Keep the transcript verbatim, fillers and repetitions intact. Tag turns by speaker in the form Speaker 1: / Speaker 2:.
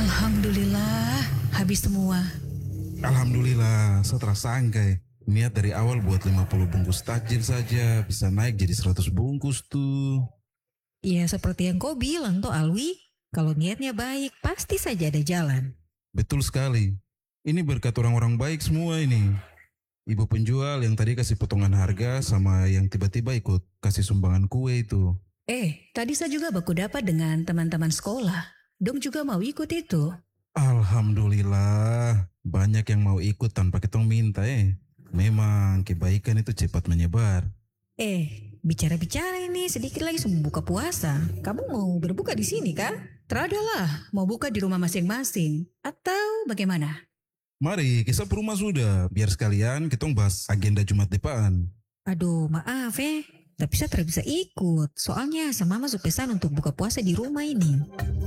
Speaker 1: Alhamdulillah, habis semua.
Speaker 2: Alhamdulillah, setelah sangkai. Niat dari awal buat lima puluh bungkus takjil saja, bisa naik jadi seratus bungkus tuh.
Speaker 1: Ya seperti yang kau bilang toh Alwi, kalau niatnya baik pasti saja ada jalan.
Speaker 2: Betul sekali. Ini berkat orang-orang baik semua ini. Ibu penjual yang tadi kasih potongan harga sama yang tiba-tiba ikut kasih sumbangan kue itu.
Speaker 1: Eh, tadi saya juga baku dapat dengan teman-teman sekolah. Dong juga mau ikut itu.
Speaker 2: Alhamdulillah, banyak yang mau ikut tanpa kita minta eh. Memang kebaikan itu cepat menyebar.
Speaker 1: Eh, bicara-bicara ini sedikit lagi sebelum buka puasa. Kamu mau berbuka di sini kan? Teradalah, mau buka di rumah masing-masing. Atau bagaimana?
Speaker 2: Mari, kisah rumah sudah, biar sekalian kita bahas agenda Jumat depan.
Speaker 1: Aduh, maaf eh. Tapi saya tidak bisa ikut. Soalnya sama mama sudah pesan untuk buka puasa di rumah ini.